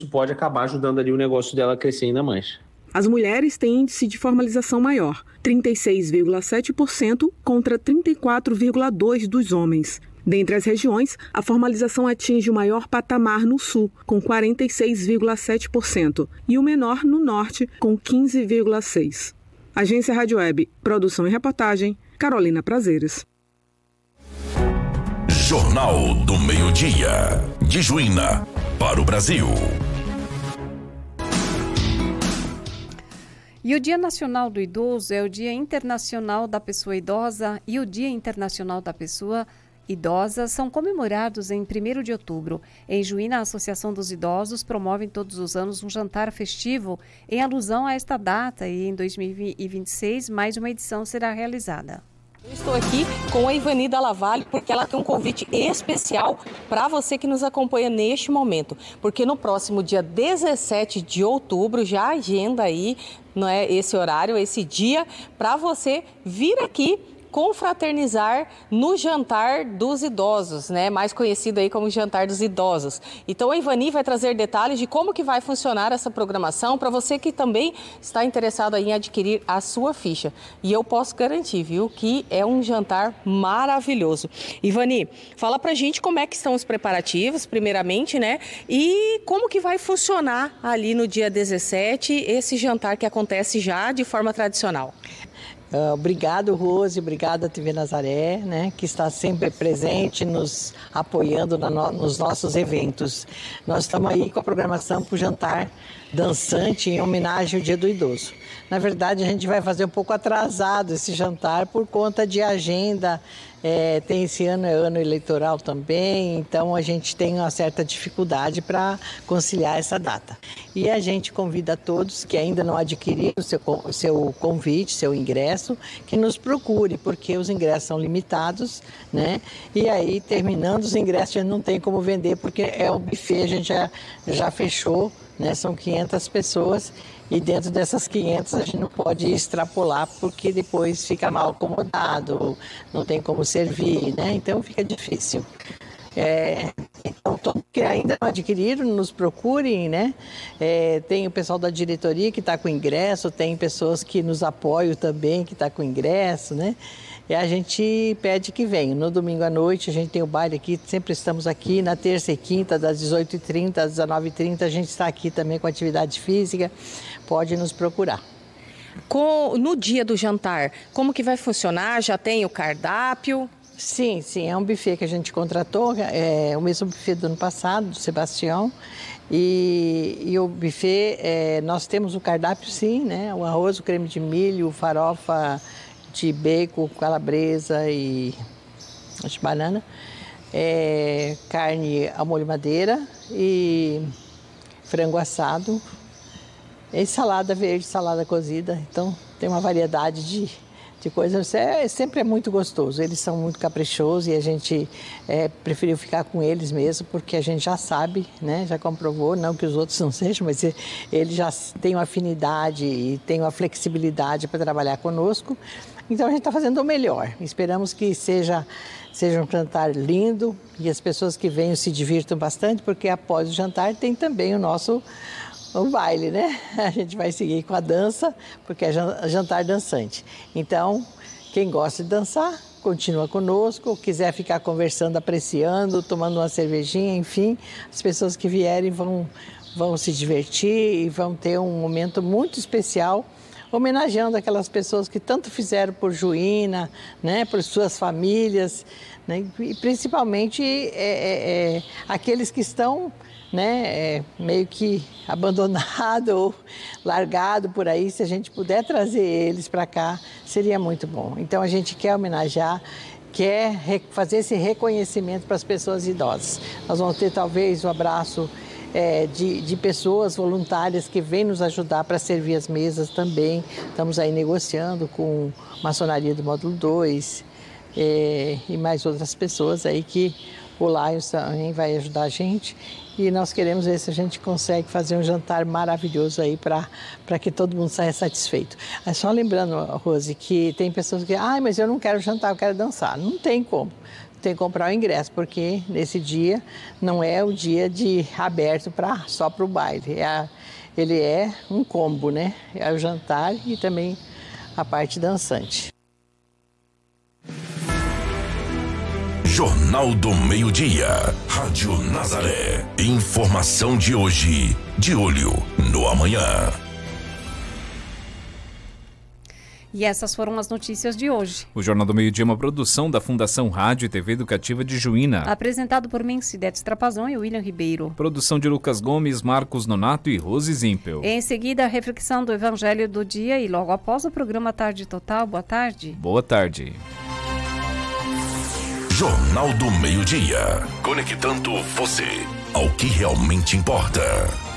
pode acabar ajudando ali o negócio dela a crescer ainda mais. As mulheres têm índice de formalização maior, 36,7% contra 34,2% dos homens. Dentre as regiões, a formalização atinge o maior patamar no sul, com 46,7%, e o menor no norte, com 15,6%. Agência Rádio Web, produção e reportagem, Carolina Prazeres. Jornal do Meio-Dia, de Juína, para o Brasil. E o Dia Nacional do Idoso é o Dia Internacional da Pessoa Idosa e o Dia Internacional da Pessoa Idosa são comemorados em 1º de outubro. Em Juína, a Associação dos Idosos promove todos os anos um jantar festivo em alusão a esta data e em 2026 mais uma edição será realizada. Eu estou aqui com a Ivani Lavalle porque ela tem um convite especial para você que nos acompanha neste momento. Porque no próximo dia 17 de outubro, já agenda aí, não é, esse horário, esse dia, para você vir aqui confraternizar no Jantar dos Idosos, né? Mais conhecido aí como Jantar dos Idosos. Então a Ivani vai trazer detalhes de como que vai funcionar essa programação para você que também está interessado em adquirir a sua ficha. E eu posso garantir, viu, que é um jantar maravilhoso. Ivani, fala pra gente como é que estão os preparativos, primeiramente, né? E como que vai funcionar ali no dia 17 esse jantar que acontece já de forma tradicional. Obrigado, Rose, obrigado a TV Nazaré, né, que está sempre presente, nos apoiando nos nossos eventos. Nós estamos aí com a programação para o jantar dançante em homenagem ao Dia do Idoso. Na verdade, a gente vai fazer um pouco atrasado esse jantar por conta de agenda. Tem esse ano, é ano eleitoral também, então a gente tem uma certa dificuldade para conciliar essa data. E a gente convida a todos que ainda não adquiriram o seu convite, seu ingresso, que nos procure, porque os ingressos são limitados, né? E aí, terminando os ingressos, a gente não tem como vender, porque é o buffet, a gente já fechou, né? São 500 pessoas. E dentro dessas 500 a gente não pode extrapolar porque depois fica mal acomodado, não tem como servir, né? Então fica difícil. Então, todos que ainda não adquiriram, nos procurem, né? Tem o pessoal da diretoria que está com ingresso, tem pessoas que nos apoiam também que está com ingresso, né? E a gente pede que venham. No domingo à noite a gente tem o baile aqui, sempre estamos aqui. Na terça e quinta, das 18h30 às 19h30, a gente está aqui também com atividade física. Pode nos procurar. No dia do jantar, como que vai funcionar? Já tem o cardápio? Sim, é um buffet que a gente contratou, é o mesmo buffet do ano passado, do Sebastião. E o buffet, nós temos o cardápio sim, né? O arroz, o creme de milho, farofa de bacon, calabresa e de banana, carne ao molho madeira e frango assado, e salada verde, salada cozida. Então tem uma variedade de coisas, sempre é muito gostoso. Eles são muito caprichosos e a gente preferiu ficar com eles mesmo, porque a gente já sabe, né? Já comprovou, não que os outros não sejam, mas eles já têm uma afinidade e têm uma flexibilidade para trabalhar conosco. Então a gente está fazendo o melhor. Esperamos que seja um jantar lindo e as pessoas que venham se divirtam bastante, porque após o jantar tem também o baile, né? A gente vai seguir com a dança, porque é jantar dançante. Então, quem gosta de dançar, continua conosco. Quiser ficar conversando, apreciando, tomando uma cervejinha, enfim, as pessoas que vierem vão se divertir e vão ter um momento muito especial, homenageando aquelas pessoas que tanto fizeram por Juína, né? Por suas famílias, né? E principalmente aqueles que estão, né, meio que abandonado ou largado por aí. Se a gente puder trazer eles para cá, seria muito bom. Então a gente quer homenagear, quer fazer esse reconhecimento para as pessoas idosas. Nós vamos ter talvez o abraço de pessoas voluntárias que vêm nos ajudar para servir as mesas também. Estamos aí negociando com Maçonaria do Módulo 2 e mais outras pessoas aí que o Lions também vai ajudar a gente. E nós queremos ver se a gente consegue fazer um jantar maravilhoso aí para que todo mundo saia satisfeito. É só lembrando, Rose, que tem pessoas que mas eu não quero jantar, eu quero dançar. Não tem como. tem que comprar o ingresso, porque nesse dia não é o dia de aberto só para o baile. Ele é um combo, né? É o jantar e também a parte dançante. Jornal do Meio-Dia, Rádio Nazaré. Informação de hoje, de olho no amanhã. E essas foram as notícias de hoje. O Jornal do Meio-Dia é uma produção da Fundação Rádio e TV Educativa de Juína. Apresentado por mim, Cidete Trapazão e William Ribeiro. Produção de Lucas Gomes, Marcos Nonato e Rose Zimpel. Em seguida, a reflexão do Evangelho do Dia e logo após o programa Tarde Total. Boa tarde. Boa tarde. Jornal do Meio-Dia. Conectando você ao que realmente importa.